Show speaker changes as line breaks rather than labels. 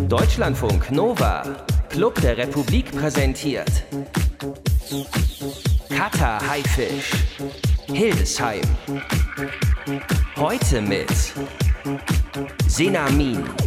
Deutschlandfunk Nova, Club der Republik präsentiert Kater Haifisch, Hildesheim. Heute mit Senamin.